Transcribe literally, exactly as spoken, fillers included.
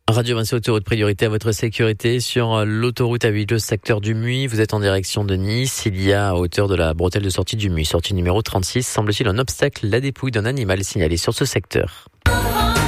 Radio Vinci Autoroute, priorité à votre sécurité sur l'autoroute A huit, le secteur du Muy. Vous êtes en direction de Nice. Il y a à hauteur de la bretelle de sortie du Muy, sortie numéro trente-six, semble-t-il un obstacle, la dépouille d'un animal signalé sur ce secteur.